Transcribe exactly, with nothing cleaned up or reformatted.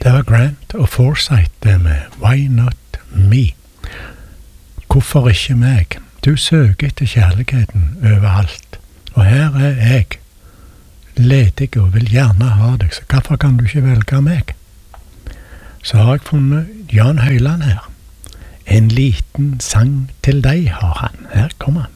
Det var Grant og Forsyth det med Why Not Me? Hvorfor ikke meg? Du søker etter kjærligheten overalt, og her er jeg, ledig og vil gjerne ha deg, så hvorfor kan du ikke velge meg? Så har jeg funnet Jan Høyland her. En liten sang til deg har han. Her kommer han.